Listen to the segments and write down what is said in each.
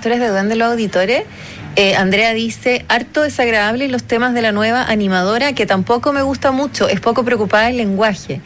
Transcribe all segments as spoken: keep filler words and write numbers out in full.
historias de duendes los auditores. Eh, Andrea dice, harto desagradable los temas de la nueva animadora, que tampoco me gusta mucho, es poco preocupada el lenguaje.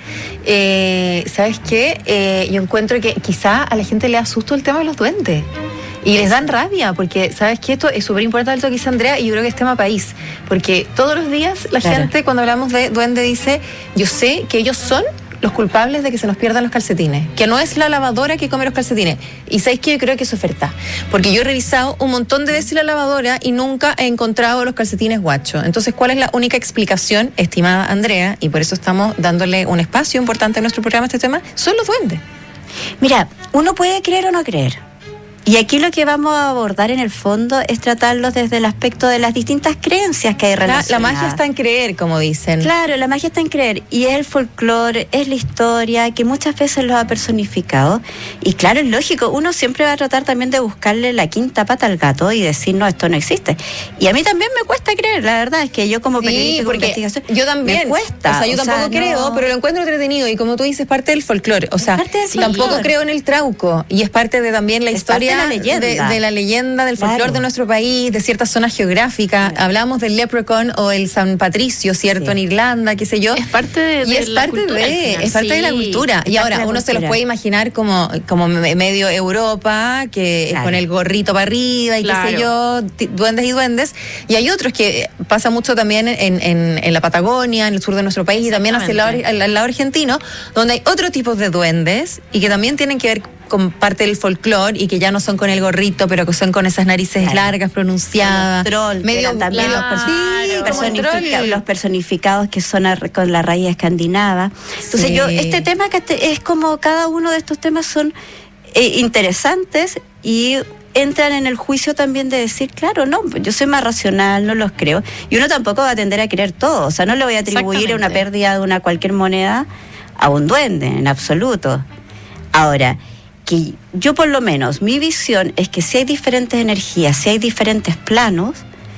Eh, ¿Sabes qué? Eh, yo encuentro que quizá a la gente le da susto el tema de los duendes. Y les dan rabia, porque ¿sabes qué? Esto es súper importante lo que dice Andrea, y yo creo que es tema país. Porque todos los días la claro. gente, cuando hablamos de duende, dice, yo sé que ellos son los culpables de que se nos pierdan los calcetines, que no es la lavadora que come los calcetines. Y ¿sabéis qué? Yo creo que eso es verdad, porque yo he revisado un montón de veces la lavadora y nunca he encontrado los calcetines guachos. Entonces, ¿cuál es la única explicación, estimada Andrea? Y por eso estamos dándole un espacio importante en nuestro programa a este tema, son los duendes. Mira, uno puede creer o no creer. Y aquí lo que vamos a abordar en el fondo es tratarlos desde el aspecto de las distintas creencias que hay relacionadas. La, la magia está en creer, como dicen. Claro, la magia está en creer. Y es el folclore, es la historia, que muchas veces los ha personificado. Y claro, es lógico, uno siempre va a tratar también de buscarle la quinta pata al gato y decir, no, esto no existe. Y a mí también me cuesta creer, la verdad, es que yo como sí, periodista de investigación, yo también. me cuesta. O sea, yo o tampoco sea, creo, no... pero lo encuentro entretenido. Y como tú dices, parte del folclore. O sea, sí, tampoco creo en el trauco. Y es parte de también la es historia... La leyenda. De, de la leyenda, del folclore claro. de nuestro país, de ciertas zonas geográficas. Claro. Hablamos del leprechaun o el San Patricio, ¿cierto? Sí. En Irlanda, qué sé yo. Es parte de, y de es la parte cultura. De, es parte sí. de la cultura. Y ahora, uno cultura. se los puede imaginar como, como medio Europa, que claro. con el gorrito para arriba y claro. qué sé yo, duendes y duendes. Y hay otros que pasa mucho también en, en, en la Patagonia, en el sur de nuestro país, y también hacia el lado, al lado argentino, donde hay otros tipos de duendes y que también tienen que ver con parte del folclore y que ya no son con el gorrito, pero que son con esas narices claro. largas, pronunciadas. Los troll, medio también claro, los, perso- personifica- los personificados que son a, con la raíz escandinava. Entonces sí. yo, este tema que te, es como cada uno de estos temas son eh, interesantes y entran en el juicio también de decir, claro, no, yo soy más racional, no los creo. Y uno tampoco va a tender a creer todo, o sea, no le voy a atribuir una pérdida de una cualquier moneda a un duende, en absoluto. Ahora, que yo por lo menos, mi visión es que si hay diferentes energías, si hay diferentes planos,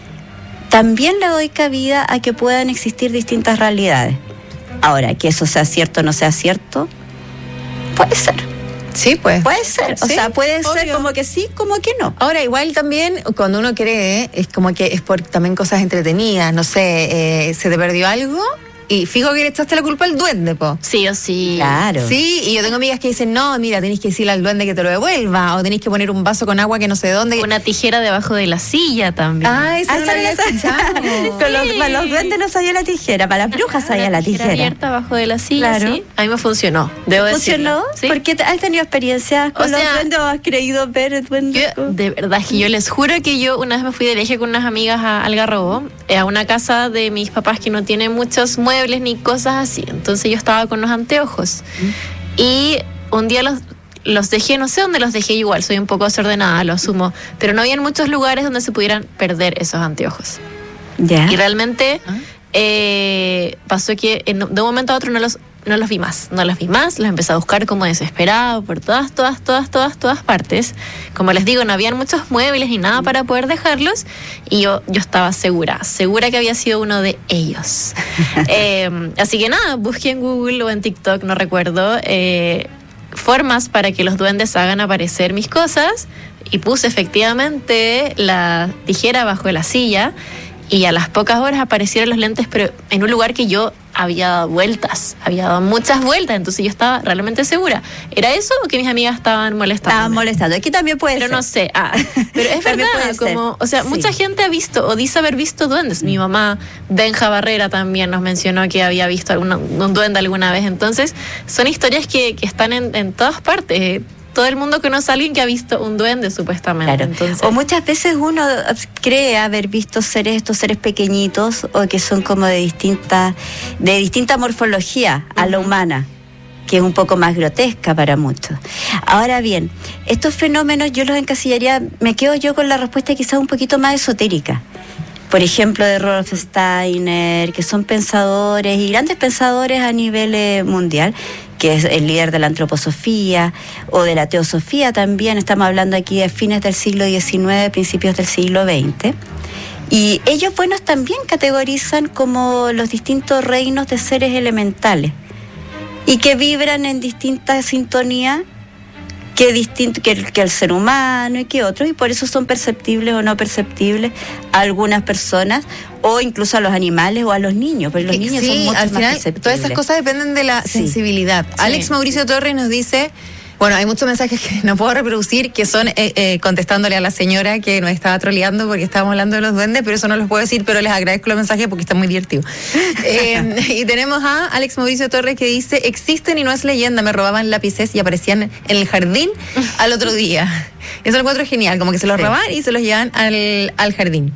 también le doy cabida a que puedan existir distintas realidades. Ahora, que eso sea cierto o no sea cierto, puede ser. Sí, pues. Puede ser, o sí, sea, puede obvio. ser como que sí, como que no. Ahora, igual también, cuando uno cree, es como que es por también cosas entretenidas, no sé, eh, se te perdió algo... Y fijo que le echaste la culpa al duende, po. Sí o sí. Claro. Sí, y yo tengo amigas que dicen, no, mira, tenéis que decirle al duende que te lo devuelva, o tenéis que poner un vaso con agua que no sé de dónde. Una tijera debajo de la silla también. Ah, esa ah, no la había escuchado. Con los, para los duendes no sabía la tijera, para las brujas sabía la tijera. Tijera abierta abajo de la silla, claro. sí. A mí me funcionó, debo decirlo. ¿Funcionó? ¿Sí? ¿Porque has tenido experiencias con o sea, los duendes o has creído ver duendes? Yo, de verdad, que yo les juro que yo una vez me fui de viaje con unas amigas a Algarrobo, a una casa de mis papás que no tiene muchos muebles ni cosas así. Entonces yo estaba con los anteojos ¿Mm? y un día los, los dejé, no sé dónde los dejé, igual soy un poco desordenada, lo asumo, pero no había muchos lugares donde se pudieran perder esos anteojos. ¿Ya? Y realmente ¿Ah? eh, pasó que en, de un momento a otro no los no los vi más, no los vi más, los empecé a buscar como desesperado por todas, todas, todas, todas, todas partes. Como les digo, no habían muchos muebles ni nada para poder dejarlos y yo, yo estaba segura, segura que había sido uno de ellos. eh, así que nada, busqué en Google o en TikTok, no recuerdo, eh, formas para que los duendes hagan aparecer mis cosas y puse efectivamente la tijera bajo la silla y a las pocas horas aparecieron los lentes, pero en un lugar que yo había dado vueltas, había dado muchas vueltas, entonces yo estaba realmente segura. ¿Era eso o que mis amigas estaban molestando? Estaban molestando, aquí también puede pero ser. Pero no sé, ah, pero es verdad, como, o sea, sí. mucha gente ha visto o dice haber visto duendes. Mm. Mi mamá, Benja Barrera, también nos mencionó que había visto alguna, un duende alguna vez, entonces son historias que, que están en, en todas partes. Todo el mundo conoce a alguien que ha visto un duende, supuestamente. Claro. Entonces, o muchas veces uno cree haber visto seres, estos seres pequeñitos, o que son como de distinta, de distinta morfología a uh-huh. la humana, que es un poco más grotesca para muchos. Ahora bien, estos fenómenos yo los encasillaría, me quedo yo con la respuesta quizás un poquito más esotérica. Por ejemplo, de Rudolf Steiner, que son pensadores y grandes pensadores a nivel eh, mundial, que es el líder de la antroposofía o de la teosofía también. Estamos hablando aquí de fines del siglo diecinueve, principios del siglo veinte. Y ellos, buenos, también categorizan como los distintos reinos de seres elementales y que vibran en distintas sintonías que distinto que el, que el ser humano y que otros, y por eso son perceptibles o no perceptibles a algunas personas o incluso a los animales o a los niños, pero los niños sí, son mucho al más final, perceptibles. todas esas cosas dependen de la Sí. sensibilidad. Sí. Alex Mauricio Torres nos dice, bueno, hay muchos mensajes que no puedo reproducir que son eh, eh, contestándole a la señora que nos estaba troleando porque estábamos hablando de los duendes, pero eso no los puedo decir, pero les agradezco los mensajes porque están muy divertidos. eh, y tenemos a Alex Mauricio Torres que dice, existen y no es leyenda, me robaban lápices y aparecían en el jardín al otro día. Eso lo encuentro genial, como que se los Sí. roban y se los llevan al, al jardín.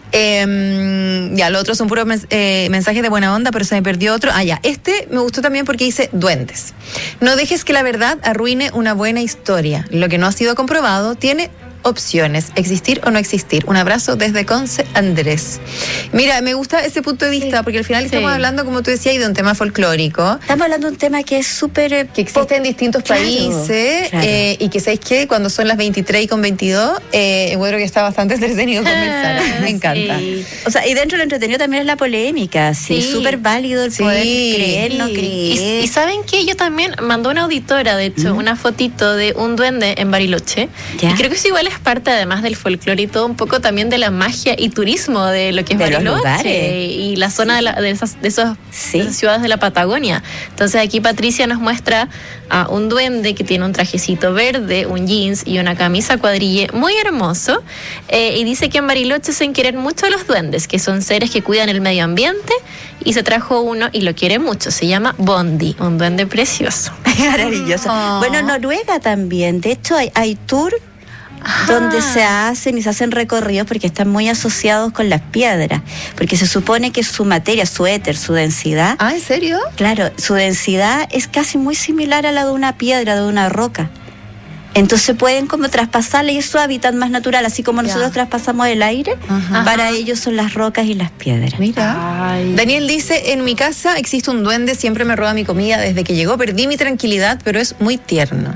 Eh, ya, los otros son puros mens- eh, mensajes de buena onda, pero se me perdió otro. Ah, ya, este me gustó también porque dice duendes. No dejes que la verdad arruine una buena historia. Lo que no ha sido comprobado tiene opciones, existir o no existir. Un abrazo desde Conce, Andrés. Mira, me gusta ese punto de vista, porque al final Sí. estamos hablando, como tú decías, de un tema folclórico. Estamos hablando de un tema que es súper... eh, Que existe en distintos Claro, países claro. eh, y que sabéis que cuando son las veintitrés y con veintidós, eh, encuentro que está bastante entretenido conversar. Me encanta. Sí. O sea, y dentro de lo entretenido también es la polémica, sí, Sí. súper válido el Sí. poder creer, no Y, creer. y saben que yo también mandó una auditora, de hecho, una fotito de un duende en Bariloche. Ya. Y creo que eso igual es parte, además del folclore y todo, un poco también de la magia y turismo de lo que es De los Bariloche lugares. y la zona de, la- de esas, de, esos, Sí. de esas ciudades de la Patagonia. Entonces aquí Patricia nos muestra a un duende que tiene un trajecito verde, un jeans y una camisa cuadrille muy hermoso. Eh, y dice que en Bariloche se quieren mucho a los duendes, que son seres que cuidan el medio ambiente, y se trajo uno y lo quiere mucho. Se llama Bondi, un duende precioso. Maravilloso. Oh. Bueno, Noruega también. De hecho, hay, hay tour Ajá. donde se hacen y se hacen recorridos porque están muy asociados con las piedras. Porque se supone que su materia, su éter, su densidad, Ah, ¿en serio? claro, su densidad es casi muy similar a la de una piedra, de una roca. Entonces pueden como traspasarla y es su hábitat más natural, así como Ya. nosotros traspasamos el aire, Ajá. para ellos son las rocas y las piedras. Mira. Ay. Daniel dice, en mi casa existe un duende, siempre me roba mi comida. Desde que llegó perdí mi tranquilidad, pero es muy tierno.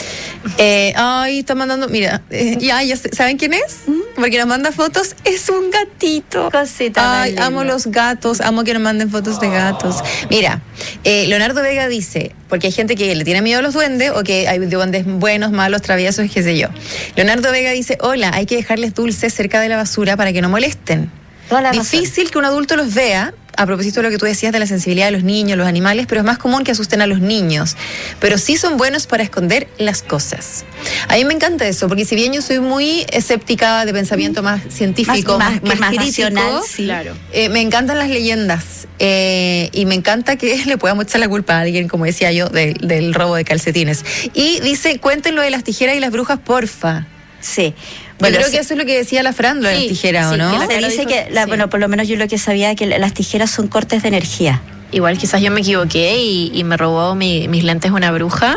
Eh, ay, está mandando, mira, eh, ya, ya sé, ¿saben quién es? Porque nos manda fotos, es un gatito. Cosita Ay, tan amo linda. los gatos, amo que nos manden fotos de gatos. Mira, eh, Leonardo Vega dice, porque hay gente que le tiene miedo a los duendes o que hay duendes buenos, malos, traviesos, qué sé yo. Leonardo Vega dice, hola, hay que dejarles dulces cerca de la basura para que no molesten. Toda la razón. Difícil que un adulto los vea, a propósito de lo que tú decías de la sensibilidad de los niños, los animales, pero es más común que asusten a los niños. Pero sí son buenos para esconder las cosas. A mí me encanta eso, porque si bien yo soy muy escéptica de pensamiento más científico, Más- más, más- más más crítico, racional, sí. Claro. eh, me encantan las leyendas. eh, y me encanta que le podamos echar la culpa a alguien, como decía yo, de- del robo de calcetines. Y dice, cuenten lo de las tijeras y las brujas, porfa. Sí. Bueno, creo sí. que eso es lo que decía la Fran, lo de Sí, las tijeras, ¿o sí, no? que la- Se Caro dice dijo- que, la- sí. bueno, por lo menos yo lo que sabía que la- las tijeras son cortes de energía. Igual quizás yo me equivoqué y, y me robó mi- mis lentes una bruja.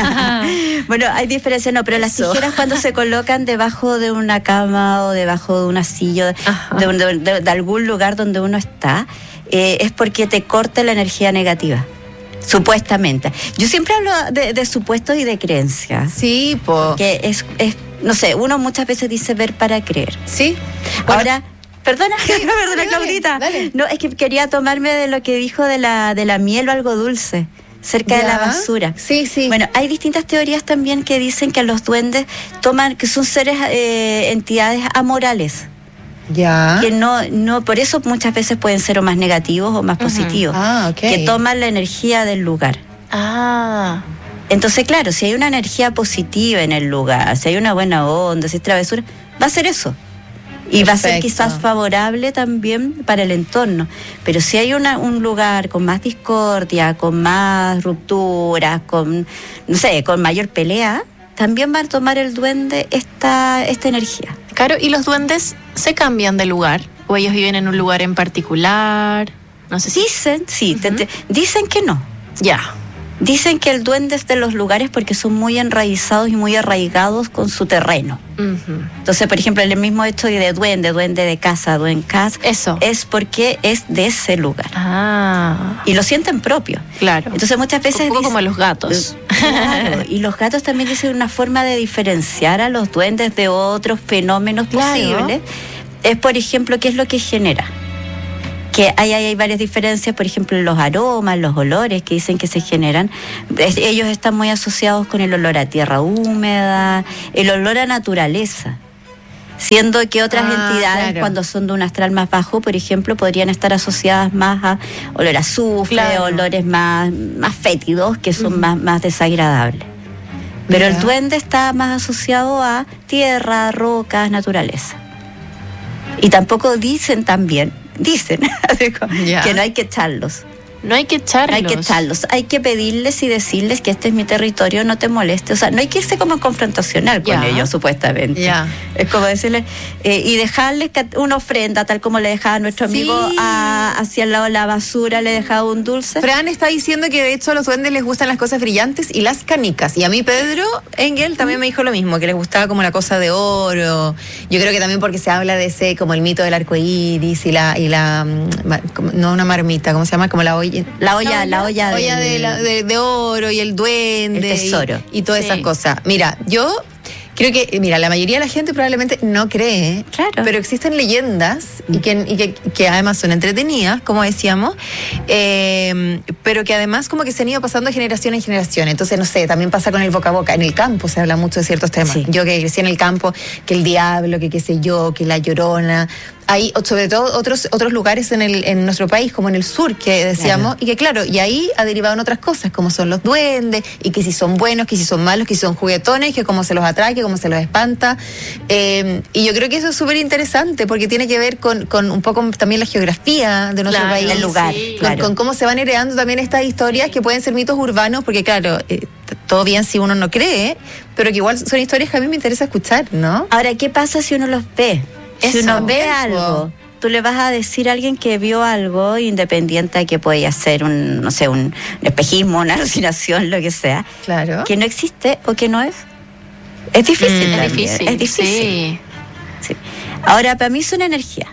Bueno, hay diferencias, no, pero las Eso. tijeras cuando se colocan debajo de una cama o debajo de una silla, Ajá. de, un- de- de- de algún lugar donde uno está, eh, es porque te corta la energía negativa. Supuestamente. Yo siempre hablo de, de supuestos y de creencias. Sí, po. Que es, es, no sé, uno muchas veces dice ver para creer. Sí. Bueno, Ahora, perdona, perdona, Dale, Claudita. dale. No, es que quería tomarme de lo que dijo de la, de la miel o algo dulce, cerca de ¿ya? la basura. Sí, sí. Bueno, hay distintas teorías también que dicen que a los duendes toman, que son seres, eh, entidades amorales, ya. que no, no, por eso muchas veces pueden ser o más negativos o más Ujú. positivos, Ah, ok. que toman la energía del lugar. Ah. Entonces, claro, si hay una energía positiva en el lugar, si hay una buena onda, si es travesura, va a ser eso. Y va a ser Perfecto. quizás favorable también para el entorno. Pero si hay una, un lugar con más discordia, con más rupturas, con, no sé, con mayor pelea, también va a tomar el duende esta, esta energía. Claro, ¿y los duendes se cambian de lugar? ¿O ellos viven en un lugar en particular? No sé si... Dicen, sí, te- te- dicen que no. Ya. Dicen que el duende es de los lugares porque son muy enraizados y muy arraigados con su terreno. Ujú. Entonces, por ejemplo, el mismo hecho de duende, duende de casa, duende casa, Eso. es porque es de ese lugar. Ah. Y lo sienten propio. Claro. Entonces muchas veces... Un poco dicen- como los gatos. Claro, y los gatos también dicen una forma de diferenciar a los duendes de otros fenómenos Claro. posibles. Es, por ejemplo, qué es lo que genera. que hay, hay, hay varias diferencias, por ejemplo, los aromas, los olores que dicen que se generan. Es, ellos están muy asociados con el olor a tierra húmeda, el olor a naturaleza. Siendo que otras ah, entidades, claro. cuando son de un astral más bajo, por ejemplo, podrían estar asociadas más a olor a azufre, claro. olores más, más fétidos, que son uh-huh. más, más desagradables. Pero Mira. el duende está más asociado a tierra, rocas, naturaleza. Y tampoco dicen también, dicen yeah. que no hay que echarlos. No hay que echarlos. No hay que echarlos. Hay que pedirles y decirles que este es mi territorio, no te moleste. O sea, no hay que irse como confrontacional con yeah. ellos, supuestamente. Yeah. Es como decirles, eh, y dejarles una ofrenda, tal como le dejaba a nuestro sí. amigo a, hacia el lado de la basura, le dejaba un dulce. Fran está diciendo que de hecho a los duendes les gustan las cosas brillantes y las canicas. Y a mí Pedro Engel también me dijo lo mismo, que les gustaba como la cosa de oro. Yo creo que también porque se habla de ese, como el mito del arco iris y la, y la no una marmita, ¿cómo se llama? Como la olla. La olla, la olla, la olla de, de, la, de, de oro y el duende. El tesoro. Y, y todas sí. esas cosas. Mira, yo creo que, mira, la mayoría de la gente probablemente no cree, claro. pero existen leyendas y, que, y que, que además son entretenidas, como decíamos, eh, pero que además como que se han ido pasando de generación en generación. Entonces, no sé, también pasa con el boca a boca. En el campo se habla mucho de ciertos temas. Sí. Yo que crecí en el campo, que el diablo, que qué sé yo, que la llorona. Hay sobre todo otros otros lugares en el en nuestro país, como en el sur, que decíamos, claro. y que claro, y ahí ha derivado en otras cosas, como son los duendes, y que si son buenos, que si son malos, que si son juguetones, que cómo se los atrae, que cómo se los espanta. Eh, y yo creo que eso es súper interesante, porque tiene que ver con, con un poco también la geografía de nuestro claro, país, el lugar, sí. claro. con, con cómo se van heredando también estas historias que pueden ser mitos urbanos, porque claro, eh, todo bien si uno no cree, pero que igual son historias que a mí me interesa escuchar, ¿no? Ahora, ¿qué pasa si uno los ve? Eso, si uno ve eso. algo, tú le vas a decir a alguien que vio algo, independiente de que pueda ser un, no sé, un espejismo, una alucinación, lo que sea, claro. que no existe o que no es. Es difícil, mm, es difícil. Es difícil. Sí. Sí. Ahora, para mí es una energía.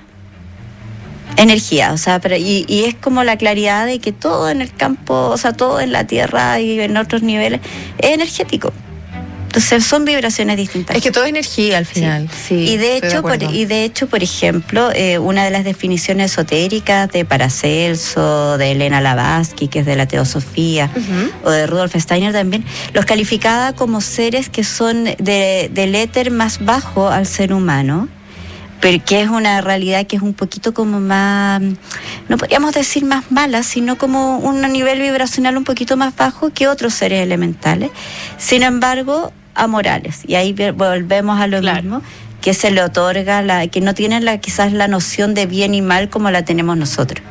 Energía, o sea, pero, y, y es como la claridad de que todo en el campo, o sea, todo en la tierra y en otros niveles es energético. Entonces son vibraciones distintas. Es que todo es energía al final. Sí. Sí, y de hecho, de por, y de hecho, por ejemplo, eh, una de las definiciones esotéricas de Paracelso, de Elena Blavatsky, que es de la Teosofía, uh-huh. o de Rudolf Steiner también, los calificaba como seres que son de, del éter más bajo al ser humano, pero que es una realidad que es un poquito como más, no podríamos decir más mala, sino como un nivel vibracional un poquito más bajo que otros seres elementales. Sin embargo, amorales. Y ahí volvemos a lo claro. mismo, que se le otorga, la que no tienen la, quizás la noción de bien y mal como la tenemos nosotros.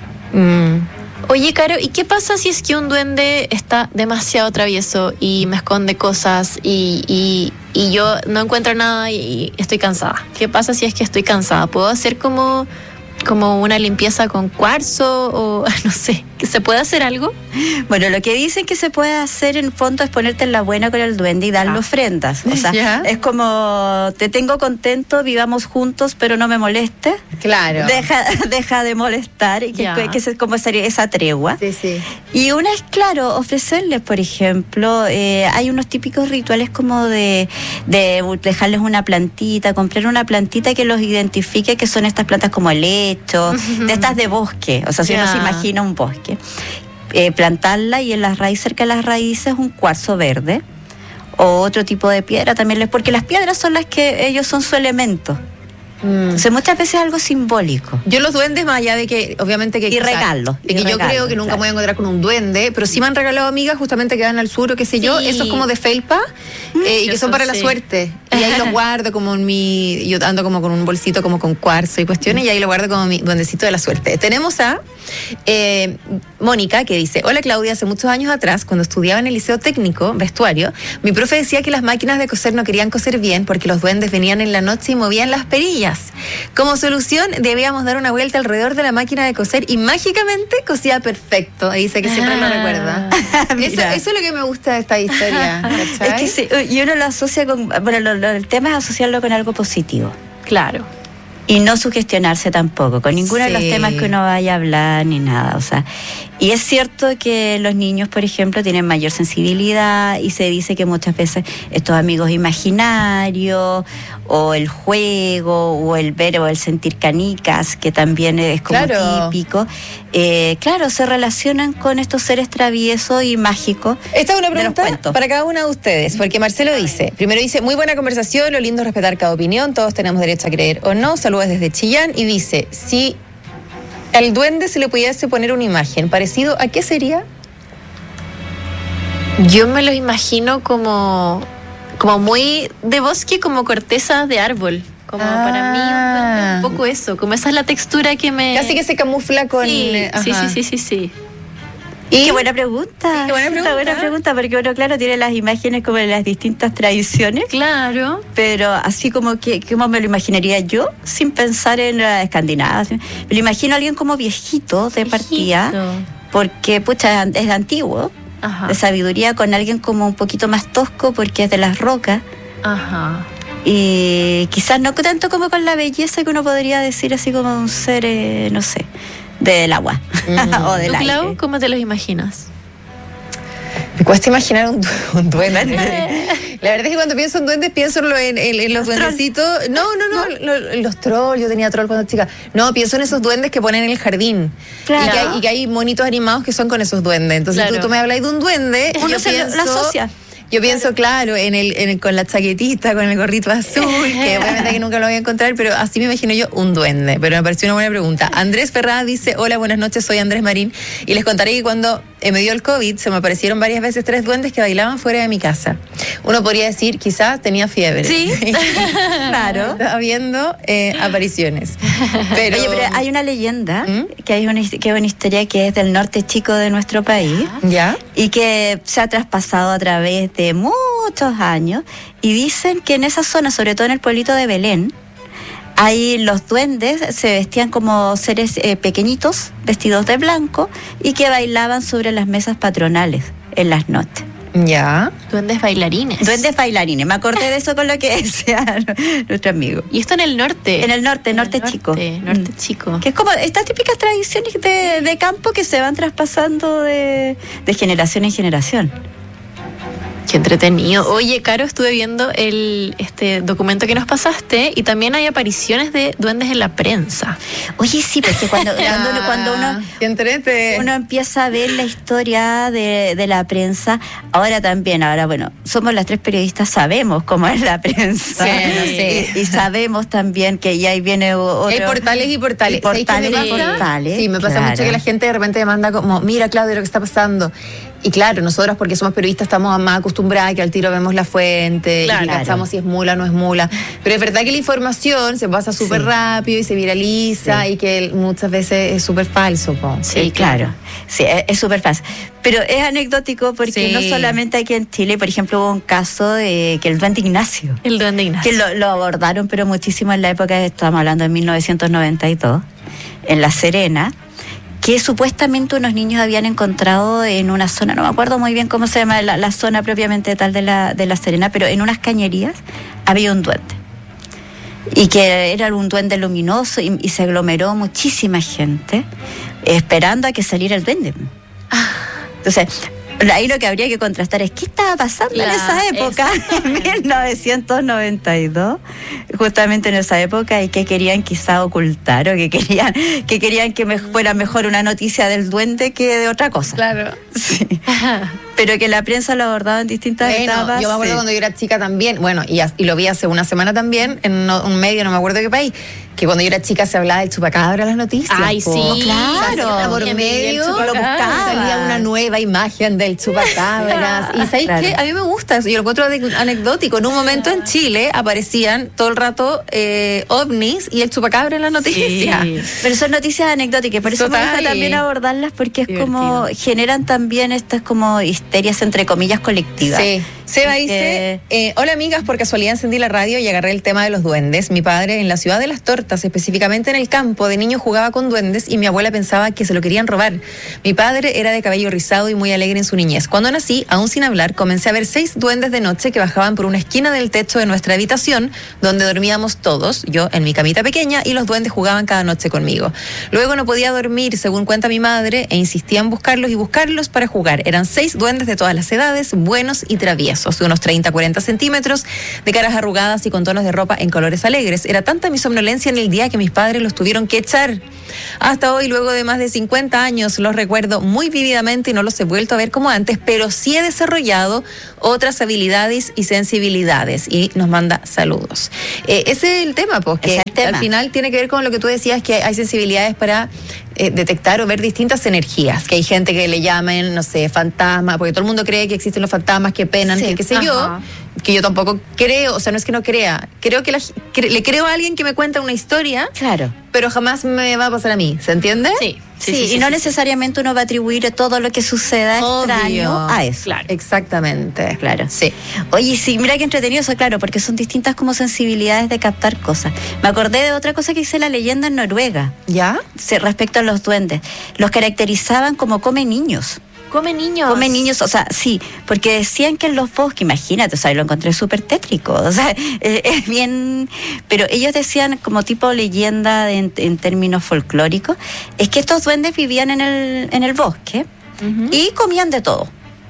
Mm. Oye, Caro, ¿y qué pasa si es que un duende está demasiado travieso y me esconde cosas y, y, y yo no encuentro nada y, y estoy cansada? ¿Qué pasa si es que estoy cansada? ¿Puedo hacer como, como una limpieza con cuarzo o no sé? ¿Se puede hacer algo? Bueno, lo que dicen que se puede hacer en fondo es ponerte en la buena con el duende y darle ah. ofrendas. O sea, ¿ya? Es como, te tengo contento, vivamos juntos, pero no me molestes. Claro. Deja, deja de molestar, y que, que, que es como esa, esa tregua. Sí, sí. Y una es, claro, ofrecerles, por ejemplo, eh, hay unos típicos rituales como de, de dejarles una plantita, comprar una plantita que los identifique, que son estas plantas como helecho, uh-huh. de estas de bosque. O sea, si yeah. uno se imagina un bosque. Eh, plantarla y en las raíces, cerca de las raíces, un cuarzo verde o otro tipo de piedra también, porque las piedras son las que ellos son su elemento. Mm. Entonces muchas veces es algo simbólico. Yo los duendes, más allá de que obviamente que y regalos, de que yo creo que nunca claro. me voy a encontrar con un duende, pero sí me han regalado amigas justamente que van al sur o qué sé sí. yo, esos como de felpa mm, eh, y que son para sí. la suerte, y ahí los guardo como en mi, yo ando como con un bolsito como con cuarzo y cuestiones, mm. y ahí lo guardo como mi duendecito de la suerte. Tenemos a eh, Mónica, que dice: hola Claudia, hace muchos años atrás, cuando estudiaba en el liceo técnico, vestuario, mi profe decía que las máquinas de coser no querían coser bien porque los duendes venían en la noche y movían las perillas. Como solución, debíamos dar una vuelta alrededor de la máquina de coser y mágicamente cosía perfecto. Ahí dice que siempre ah, lo recuerda. Eso, eso es lo que me gusta de esta historia. Es que sí, y uno lo asocia con, bueno, lo, lo, el tema es asociarlo con algo positivo. Claro. Y no sugestionarse tampoco, con ninguno sí. de los temas que uno vaya a hablar ni nada, o sea. Y es cierto que los niños, por ejemplo, tienen mayor sensibilidad y se dice que muchas veces estos amigos imaginarios o el juego o el ver o el sentir canicas, que también es como claro. típico, eh, claro, se relacionan con estos seres traviesos y mágicos. Esta es una pregunta para cada una de ustedes, porque Marcelo dice, primero dice, muy buena conversación, lo lindo es respetar cada opinión, todos tenemos derecho a creer o no, saludos desde Chillán, y dice, si al duende se le pudiese poner una imagen, ¿parecido a qué sería? Yo me lo imagino como, como muy de bosque, como corteza de árbol. Como ah. para mí un, un poco eso, como esa es la textura que me... Casi que se camufla con... Sí, sí, sí, sí, sí, sí. Y qué buena pregunta. Sí, qué buena pregunta. buena pregunta, porque uno, claro, tiene las imágenes como de las distintas tradiciones. Claro. Pero así como que, ¿cómo me lo imaginaría yo? Sin pensar en la Escandinavia. Me lo imagino a alguien como viejito de partida, porque, pucha, es de antiguo, Ajá. de sabiduría, con alguien como un poquito más tosco, porque es de las rocas. Ajá. Y quizás no tanto como con la belleza que uno podría decir así como un ser, eh, no sé, del agua mm. o del ¿Tú, aire. Clau, cómo te los imaginas? Me cuesta imaginar un, un duende. La verdad es que cuando pienso en duendes pienso en, en, en los, los duendecitos. No, no, no, no. Los, los trolls. Yo tenía troll cuando chica. No, pienso en esos duendes que ponen en el jardín. Claro. Y, que hay, y que hay monitos animados que son con esos duendes. Entonces claro. tú, tú me hablas de un duende. Uno yo se pienso, lo asocia. Yo pienso, claro, en el, en el con la chaquetita, con el gorrito azul, que obviamente que nunca lo voy a encontrar, pero así me imagino yo un duende. Pero me pareció una buena pregunta. Andrés Ferrada dice, hola, buenas noches, soy Andrés Marín, y les contaré que cuando eh, me dio el COVID, se me aparecieron varias veces tres duendes que bailaban fuera de mi casa. Uno podría decir, quizás tenía fiebre. Sí, claro. Estaba viendo eh, apariciones. Pero... Oye, pero hay una leyenda, ¿Mm? que hay una, que es una historia que es del norte chico de nuestro país, ¿ya? Y que se ha traspasado a través de de muchos años, y dicen que en esa zona, sobre todo en el pueblito de Belén, ahí los duendes se vestían como seres eh, pequeñitos, vestidos de blanco, y que bailaban sobre las mesas patronales en las noches. Ya. Duendes bailarines. Duendes bailarines. Me acordé de eso con lo que decía nuestro amigo. Y esto en el norte. En el norte, norte, el norte chico. Norte mm. chico. Que es como estas típicas tradiciones de, de campo que se van traspasando de, de generación en generación. Qué entretenido. Oye, Caro, estuve viendo el este documento que nos pasaste y también hay apariciones de duendes en la prensa. Oye, sí, porque cuando, cuando, uno, cuando uno, uno empieza a ver la historia de, de la prensa, ahora también, ahora bueno, somos las tres periodistas, sabemos cómo es la prensa. Sí, no sé. y, y sabemos también que ya ahí viene otro... Hay portales y portales. Y portales y portales. Sí, me pasa claro. mucho que la gente de repente me manda como, mira, Claudia, lo que está pasando. Y claro, nosotros porque somos periodistas estamos más acostumbrados que al tiro vemos la fuente claro, y cachamos si es mula o no es mula. Pero es verdad que la información se pasa súper sí. rápido y se viraliza sí. y que muchas veces es súper falso. Po. Sí, sí, claro. Sí, es súper falso. Pero es anecdótico porque sí. no solamente aquí en Chile, por ejemplo, hubo un caso de que el duende Ignacio. El duende Ignacio. Que lo, lo abordaron, pero muchísimo en la época, estamos hablando de mil novecientos noventa y dos, en La Serena, que supuestamente unos niños habían encontrado en una zona, no me acuerdo muy bien cómo se llama la, la zona propiamente tal de la, de la Serena, pero en unas cañerías había un duende. Y que era un duende luminoso y, y se aglomeró muchísima gente esperando a que saliera el duende. Entonces, ahí lo que habría que contrastar es qué estaba pasando la, en esa época, en mil novecientos noventa y dos, justamente en esa época, y qué querían quizá ocultar o que querían que querían que me fuera mejor una noticia del duende que de otra cosa. Claro. Sí. Pero que la prensa lo abordaba en distintas bueno, etapas. Yo me acuerdo sí. cuando yo era chica también, bueno, y, y lo vi hace una semana también, en un medio, no me acuerdo qué país, que cuando yo era chica se hablaba del chupacabra en las noticias. Ay, po. sí, claro. Por medio lo buscaba. Salía una nueva imagen del chupacabras. Y ¿sabéis claro. qué? A mí me gusta eso. Yo lo encuentro anecdótico. En un momento en Chile aparecían todo el rato eh, ovnis y el chupacabra en las noticias. Sí. Pero son noticias anecdóticas. Por eso Total. me gusta también abordarlas porque es Divertido. como generan también estas como historias histerias, entre comillas, colectivas. Sí. Seba dice, eh, hola amigas, por casualidad encendí la radio y agarré el tema de los duendes. Mi padre en la ciudad de las tortas, específicamente en el campo, de niño jugaba con duendes y mi abuela pensaba que se lo querían robar. Mi padre era de cabello rizado y muy alegre en su niñez. Cuando nací, aún sin hablar, comencé a ver seis duendes de noche que bajaban por una esquina del techo de nuestra habitación, donde dormíamos todos, yo en mi camita pequeña, y los duendes jugaban cada noche conmigo. Luego no podía dormir, según cuenta mi madre, e insistía en buscarlos y buscarlos para jugar. Eran seis duendes de todas las edades, buenos y traviesos, de unos treinta a cuarenta centímetros, de caras arrugadas y con tonos de ropa en colores alegres. Era tanta mi somnolencia en el día que mis padres los tuvieron que echar. Hasta hoy, luego de más de cincuenta años, los recuerdo muy vívidamente y no los he vuelto a ver como antes, pero sí he desarrollado otras habilidades y sensibilidades. Y nos manda saludos. Eh, ese es el tema, pues, que el tema. Al final tiene que ver con lo que tú decías, que hay sensibilidades para eh, detectar o ver distintas energías, que hay gente que le llamen, no sé, fantasma, porque todo el mundo cree que existen los fantasmas que penan, sí, que qué sé ajá. yo, que yo tampoco creo, o sea, no es que no crea, creo que la, cre, le creo a alguien que me cuenta una historia, claro, pero jamás me va a pasar a mí, ¿se entiende? Sí. Sí, sí, sí, y sí, no sí. necesariamente uno va a atribuir todo lo que suceda Obvio. extraño a eso. Claro. Exactamente. Claro. Sí. Oye, sí, mira qué entretenido eso, claro, porque son distintas como sensibilidades de captar cosas. Me acordé de otra cosa que dice la leyenda en Noruega. ¿Ya? Sí, respecto a los duendes. Los caracterizaban como come niños. Come niños. Come niños, o sea, sí, porque decían que en los bosques, imagínate, o sea, lo encontré súper tétrico, o sea, es, es bien, pero ellos decían como tipo leyenda de, en, en términos folclóricos, es que estos duendes vivían en el, en el bosque uh-huh. y comían de todo.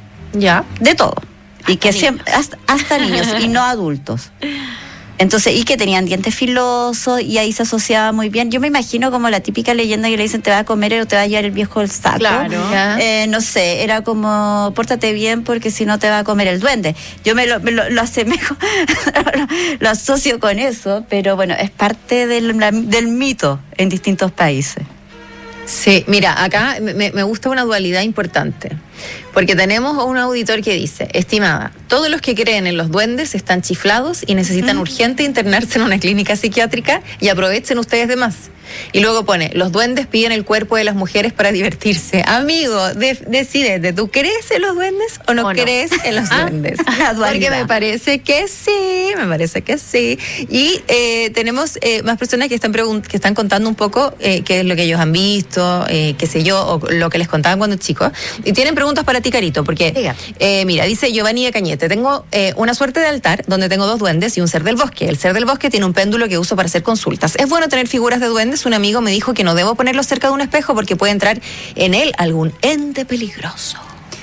Ya. De todo. Hasta y que niños. siempre, hasta, hasta niños y no adultos. Entonces, y que tenían dientes filosos, y ahí se asociaba muy bien. Yo me imagino como la típica leyenda que le dicen te va a comer o te va a llevar el viejo el saco. Claro. Eh, no sé, era como pórtate bien porque si no te va a comer el duende. Yo me lo, me lo, lo asemejo, lo asocio con eso, pero bueno, es parte del, del mito en distintos países. Sí, mira, acá me, me gusta una dualidad importante, porque tenemos un auditor que dice, estimada, todos los que creen en los duendes están chiflados y necesitan mm. urgente internarse en una clínica psiquiátrica y aprovechen ustedes de más. Y luego pone, los duendes piden el cuerpo de las mujeres para divertirse. Amigo, de, decídete, ¿tú crees en los duendes o no, ¿O no? crees en los ah, duendes? Porque me parece que sí, me parece que sí. Y eh, tenemos eh, más personas que están, pregunt- que están contando un poco eh, qué es lo que ellos han visto, eh, qué sé yo, o lo que les contaban cuando chicos. Y tienen preguntas para ti, Carito, porque, eh, mira, dice Giovanni de Cañete, tengo eh, una suerte de altar donde tengo dos duendes y un ser del bosque. El ser del bosque tiene un péndulo que uso para hacer consultas. Es bueno tener figuras de duendes. Un amigo me dijo que no debo ponerlo cerca de un espejo porque puede entrar en él algún ente peligroso.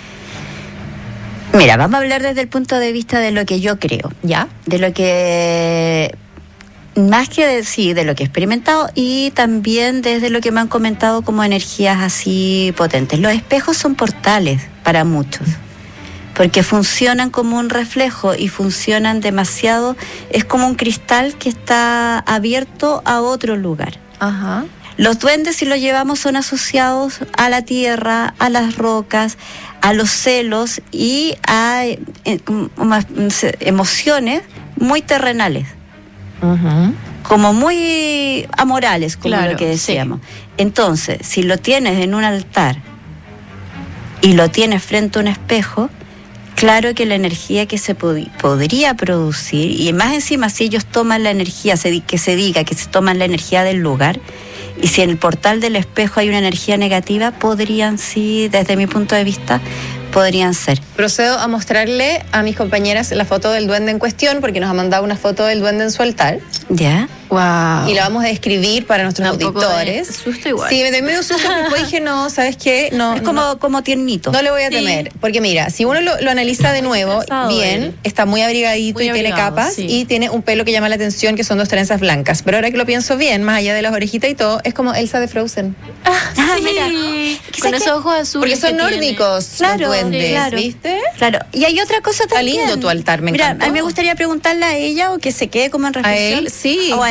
Mira, vamos a hablar desde el punto de vista de lo que yo creo, ¿ya? De lo que, más que de, sí, de lo que he experimentado y también desde lo que me han comentado como energías así potentes. Los espejos son portales para muchos, porque funcionan como un reflejo y funcionan demasiado, es como un cristal que está abierto a otro lugar. Ajá. Los duendes, si los llevamos, son asociados a la tierra, a las rocas, a los celos y a eh, emociones muy terrenales, uh-huh. como muy amorales, como claro, lo que decíamos. Sí. Entonces, si lo tienes en un altar y lo tienes frente a un espejo, claro que la energía que se pod- podría producir, y más encima si ellos toman la energía, se di- que se diga que se toman la energía del lugar, y si en el portal del espejo hay una energía negativa, podrían sí, desde mi punto de vista, podrían ser. Procedo a mostrarle a mis compañeras la foto del duende en cuestión, porque nos ha mandado una foto del duende en su altar. ¿Ya? Wow. Y la vamos a describir para nuestros auditores. Susto igual. Sí, me doy medio susto, pero después dije, no, ¿sabes qué? No, es como, no, como tiernito. No le voy a temer, sí. Porque mira, si uno lo, lo analiza de nuevo, bien, él. Está muy abrigadito muy y abrigado, tiene capas, sí. Y tiene un pelo que llama la atención, que son dos trenzas blancas. Pero ahora que lo pienso bien, más allá de las orejitas y todo, es como Elsa de Frozen. Ah, ah sí. Mira. Con esos ojos azules. Porque son nórdicos, claro, los duendes, claro. ¿viste? Claro. Y hay otra cosa también. Está lindo tu altar, me Mira, encantó. a mí me gustaría preguntarle a ella o que se quede como en reflexión. A él, sí. O a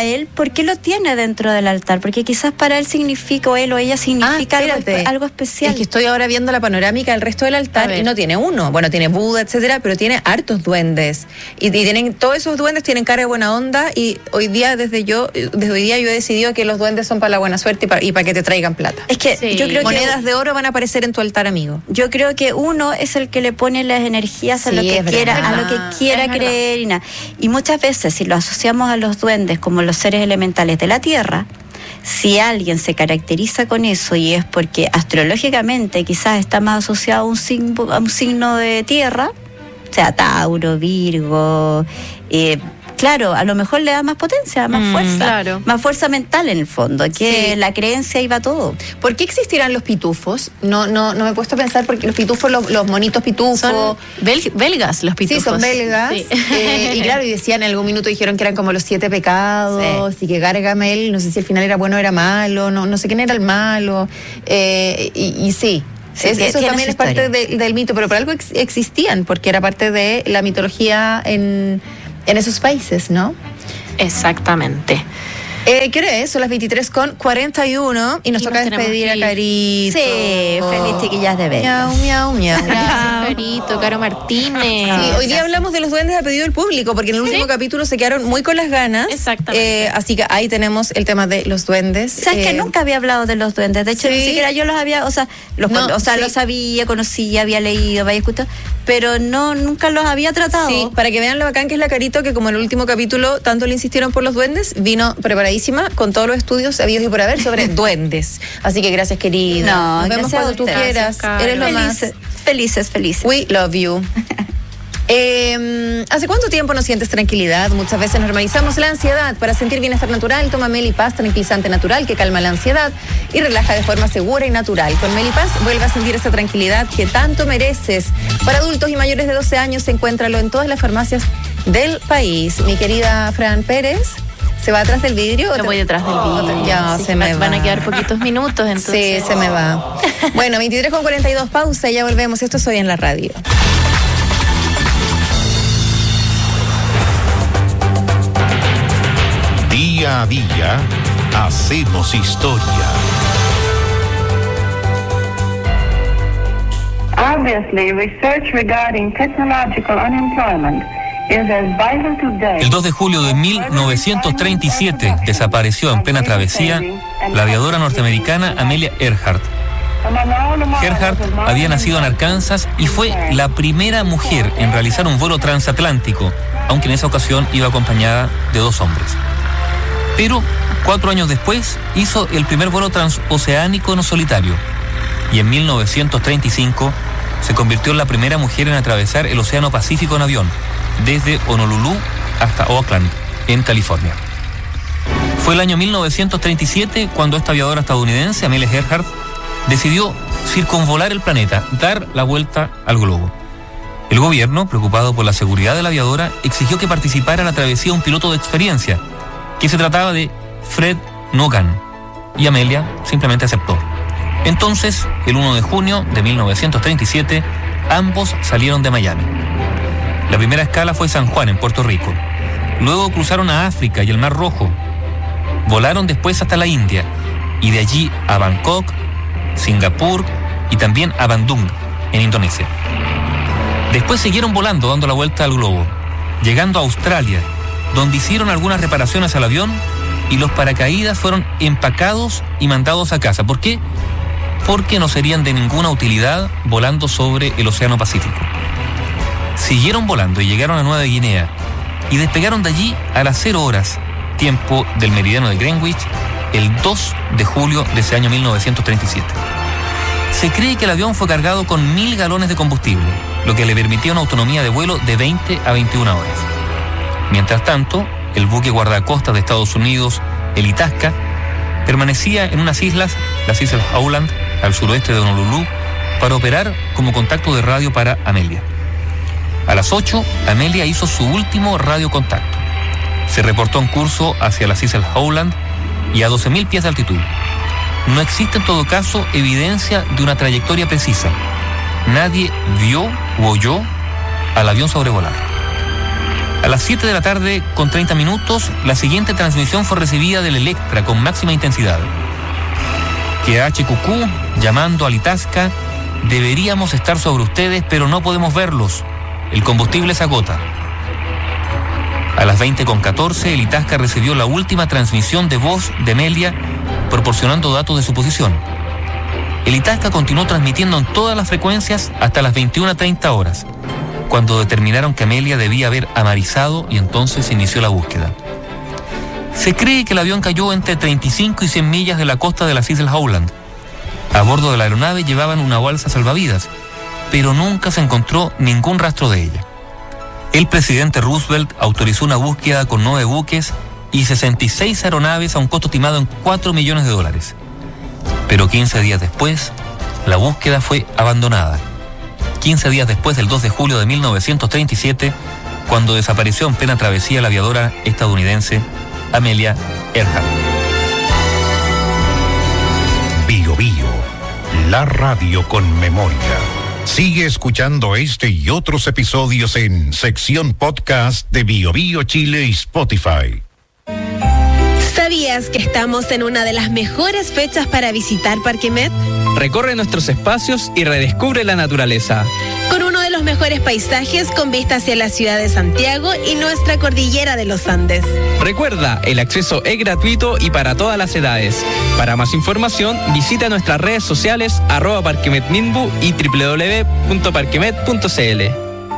él, ¿por qué lo tiene dentro del altar? Porque quizás para él significa, o él o ella significa ah, algo, algo especial. Es que estoy ahora viendo la panorámica del resto del altar y no tiene uno. Bueno, tiene Buda, etcétera, pero tiene hartos duendes. Y, y tienen, todos esos duendes tienen cara de buena onda, y hoy día, desde yo, desde hoy día yo he decidido que los duendes son para la buena suerte y para, y para que te traigan plata. Es que sí. yo creo monedas que de oro van a aparecer en tu altar, amigo. Yo creo que uno es el que le pone las energías sí, a lo que quiera, verdad. a lo que quiera creer y nada. Y muchas veces, si lo asociamos a los duendes como los seres elementales de la tierra, si alguien se caracteriza con eso y es porque astrológicamente quizás está más asociado a un signo, a un signo de tierra, o sea, Tauro, Virgo, eh, claro, a lo mejor le da más potencia, más mm, fuerza, claro. más fuerza mental en el fondo, que sí. la creencia iba todo. ¿Por qué existirán los pitufos? No, no, no me he puesto a pensar, porque los pitufos, los, los monitos pitufos. Son bel- belgas los pitufos. Sí, son belgas. Sí. Eh, y claro, y decían, en algún minuto dijeron que eran como los siete pecados, sí. y que Gargamel, no sé si al final era bueno o era malo, no, no sé quién era el malo. Eh, y, y sí. Sí, es, eso también es parte de, del mito, pero por algo ex- existían, porque era parte de la mitología en, en esos países, ¿no? Exactamente. Eh, ¿Qué hora es? Son las veintitrés con cuarenta y uno y nos y toca nos despedir a Carito. Sí, oh. feliz chiquillas de ver. Miau, miau, miau. Gracias, Carito, Caro Martínez. Sí, hoy día hablamos de los duendes a pedido del público, porque en el último ¿Sí? capítulo se quedaron muy con las ganas. Exactamente. Eh, así que ahí tenemos el tema de los duendes. ¿Sabes eh, que nunca había hablado de los duendes? De hecho, ¿sí? ni siquiera yo los había, o sea, los, no, o sea, sí. los sabía, conocía, había leído, había escuchado, pero no, nunca los había tratado. Sí, para que vean lo bacán que es la Carito, que como en el último capítulo tanto le insistieron por los duendes, vino preparadísima con todos los estudios habidos y por haber sobre duendes. Así que gracias, querida. No, nos vemos cuando tú quieras. Gracias, eres lo felices, más. Felices, felices. We love you. Eh, ¿Hace cuánto tiempo no sientes tranquilidad? Muchas veces normalizamos la ansiedad. Para sentir bienestar natural, toma Melipaz, tranquilizante natural que calma la ansiedad y relaja de forma segura y natural. Con Melipaz vuelve a sentir esa tranquilidad que tanto mereces. Para adultos y mayores de doce años, encuéntralo en todas las farmacias del país. Mi querida Fran Pérez, ¿se va atrás del vidrio? Yo voy detrás del vidrio. Ya, sí, se me van va. a quedar poquitos minutos, entonces. Sí, se me va. Bueno, veintitrés con cuarenta y dos, pausa y ya volvemos. Esto es Hoy en la Radio. Día a día, hacemos historia. Obviously, research regarding technological unemployment is as vital today. El dos de julio de mil novecientos treinta y siete desapareció en plena travesía la aviadora norteamericana Amelia Earhart. Earhart había nacido en Arkansas y fue la primera mujer en realizar un vuelo transatlántico, aunque en esa ocasión iba acompañada de dos hombres. Pero cuatro años después hizo el primer vuelo transoceánico no solitario y en mil novecientos treinta y cinco se convirtió en la primera mujer en atravesar el Océano Pacífico en avión, desde Honolulu hasta Oakland, en California. Fue el año mil novecientos treinta y siete cuando esta aviadora estadounidense, Amelia Earhart, decidió circunvolar el planeta, dar la vuelta al globo. El gobierno, preocupado por la seguridad de la aviadora, exigió que participara en la travesía un piloto de experiencia, que se trataba de Fred Nogan, y Amelia simplemente aceptó. Entonces, el uno de junio de mil novecientos treinta y siete, ambos salieron de Miami. La primera escala fue San Juan, en Puerto Rico. Luego cruzaron a África y el Mar Rojo. Volaron después hasta la India, y de allí a Bangkok, Singapur y también a Bandung, en Indonesia. Después siguieron volando, dando la vuelta al globo, llegando a Australia, donde hicieron algunas reparaciones al avión y los paracaídas fueron empacados y mandados a casa. ¿Por qué? Porque no serían de ninguna utilidad volando sobre el Océano Pacífico. Siguieron volando y llegaron a Nueva Guinea y despegaron de allí a las cero horas, tiempo del meridiano de Greenwich, el dos de julio de ese año mil novecientos treinta y siete. Se cree que el avión fue cargado con mil galones de combustible, lo que le permitía una autonomía de vuelo de veinte a veintiuna horas. Mientras tanto, el buque guardacostas de Estados Unidos, el Itasca, permanecía en unas islas, las Islas Howland, al suroeste de Honolulu, para operar como contacto de radio para Amelia. A las ocho, Amelia hizo su último radiocontacto. Se reportó en curso hacia las Islas Howland y a doce mil pies de altitud. No existe en todo caso evidencia de una trayectoria precisa. Nadie vio u oyó al avión sobrevolar. A las siete de la tarde con treinta minutos, la siguiente transmisión fue recibida del Electra con máxima intensidad. Que H Q Q, llamando al Itasca, deberíamos estar sobre ustedes, pero no podemos verlos. El combustible se agota. A las veinte con catorce, el Itasca recibió la última transmisión de voz de Amelia, proporcionando datos de su posición. El Itasca continuó transmitiendo en todas las frecuencias hasta las veintiuna treinta horas, cuando determinaron que Amelia debía haber amarizado y entonces se inició la búsqueda. Se cree que el avión cayó entre treinta y cinco y cien millas de la costa de las Islas Howland. A bordo de la aeronave llevaban una balsa salvavidas, pero nunca se encontró ningún rastro de ella. El presidente Roosevelt autorizó una búsqueda con nueve buques y sesenta y seis aeronaves a un costo estimado en cuatro millones de dólares. Pero quince días después, la búsqueda fue abandonada. quince días después del dos de julio de mil novecientos treinta y siete, cuando desapareció en plena travesía la aviadora estadounidense Amelia Earhart. Bio Bio, la radio con memoria. Sigue escuchando este y otros episodios en sección podcast de Bio Bio Chile y Spotify. ¿Sabías que estamos en una de las mejores fechas para visitar Parque Met? Recorre nuestros espacios y redescubre la naturaleza. Con uno de los mejores paisajes con vista hacia la ciudad de Santiago y nuestra cordillera de los Andes. Recuerda, el acceso es gratuito y para todas las edades. Para más información, visita nuestras redes sociales arroba parquemetminbu y doble u doble u doble u punto parquemet punto c l.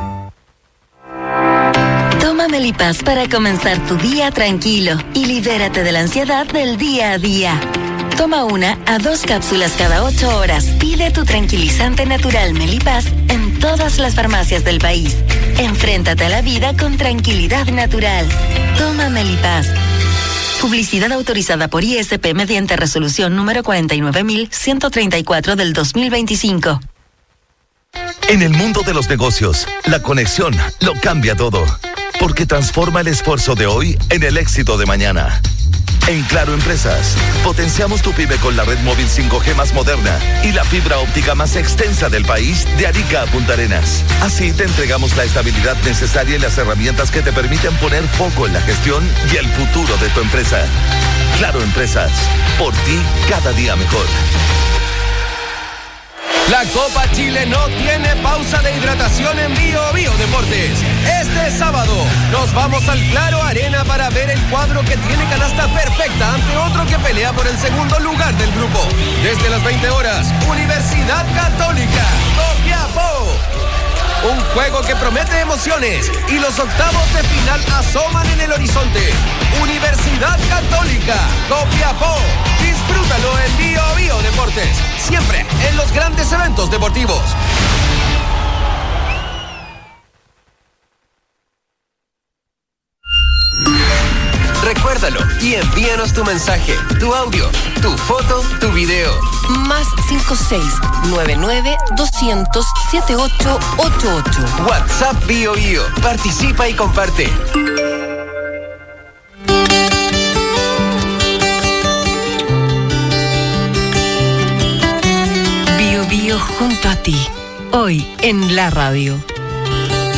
Toma Melipaz para comenzar tu día tranquilo y libérate de la ansiedad del día a día. Toma una a dos cápsulas cada ocho horas. Pide tu tranquilizante natural Melipaz en todas las farmacias del país. Enfréntate a la vida con tranquilidad natural. Toma Melipaz. Publicidad autorizada por I S P mediante resolución número cuarenta y nueve mil ciento treinta y cuatro del dos mil veinticinco. En el mundo de los negocios, la conexión lo cambia todo, porque transforma el esfuerzo de hoy en el éxito de mañana. En Claro Empresas, potenciamos tu pyme con la red móvil cinco G más moderna y la fibra óptica más extensa del país, de Arica a Punta Arenas. Así te entregamos la estabilidad necesaria y las herramientas que te permiten poner foco en la gestión y el futuro de tu empresa. Claro Empresas, por ti cada día mejor. La Copa Chile no tiene pausa de hidratación en Bio Bio Deportes. Este sábado nos vamos al Claro Arena para ver el cuadro que tiene canasta perfecta ante otro que pelea por el segundo lugar del grupo. Desde las veinte horas, Universidad Católica, Copiapó. Un juego que promete emociones y los octavos de final asoman en el horizonte. Universidad Católica, Copiapó. Disfrútalo en Bio Bio Deportes, siempre en los grandes eventos deportivos. Recuérdalo y envíanos tu mensaje, tu audio, tu foto, tu video. Más cinco seis nueve nueve doscientos setenta y ocho ochenta y ocho. WhatsApp Bio Bio. Participa y comparte. Bio Bio junto a ti. Hoy en la radio.